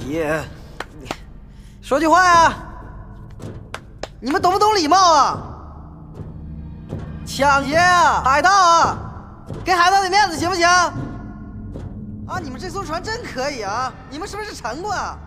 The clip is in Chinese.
爷，说句话呀，你们懂不懂礼貌啊？抢劫啊，海盗啊，给海盗点面子行不行？啊，你们这艘船真可以啊！你们是不是沉过啊？